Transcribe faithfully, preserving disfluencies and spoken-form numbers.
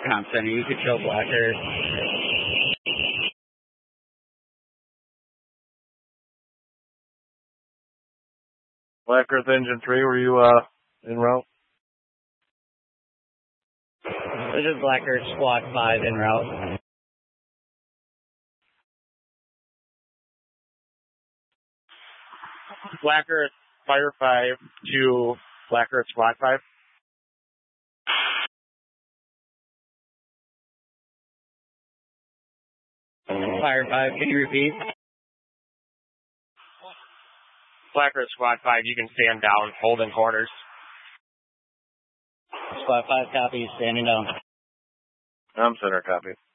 Comp Center. You could show Blacker. Black Earth Engine three, were you uh, en route? This is Black Earth Squad five en route. Black Earth Fire five to Black Earth Squad five. Fire five, can you repeat? Black Earth Squad five, you can stand down, holding quarters. Squad five, copy, standing down. I'm center, copy.